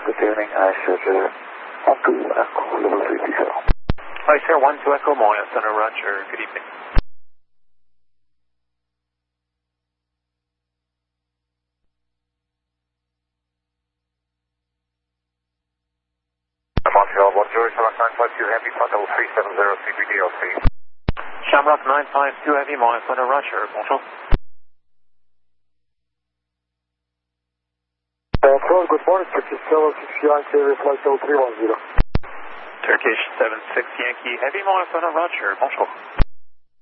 good evening. I should 12 Echo, level 30. Hi, sir. 12 Echo, Moya Center, Roger. Good evening. Montreal, Bonjour, Shamrock 952 Heavy, Flight level 370, CBDLC. Shamrock 952 Heavy, Moya Center, Roger. Bonjour. Good morning, Turkish 76 Yankee, Flight level 310. Turkish 76 Yankee Heavy, Moya Center, Roger. Bonjour.